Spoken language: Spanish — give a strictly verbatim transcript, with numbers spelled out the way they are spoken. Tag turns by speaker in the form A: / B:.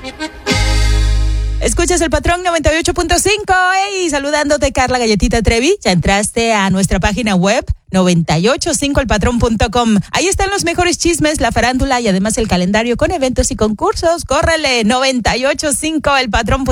A: Escuchas El Patrón noventa y ocho punto cinco. Hey, saludándote, Carla Galletita Trevi. Ya entraste a nuestra página web noventa y ocho punto cinco el patrón punto com. Ahí están los mejores chismes, la farándula y además el calendario con eventos y concursos. Córrele, noventa y ocho punto cinco el patrón.